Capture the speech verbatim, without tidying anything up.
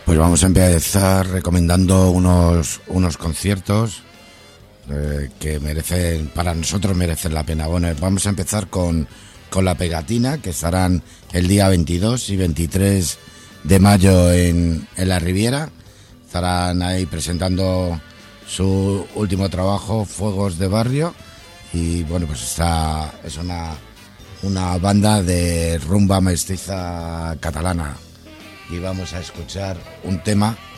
Pues vamos a empezar recomendando unos, unos conciertos eh, que merecen, para nosotros merecen la pena. Bueno, vamos a empezar con, con La Pegatina, que estarán el día veintidós y veintitrés de mayo en, en la Riviera. Estarán ahí presentando su último trabajo, Fuegos de Barrio. Y bueno, pues está, es una, una banda de rumba mestiza catalana. Y vamos a escuchar un tema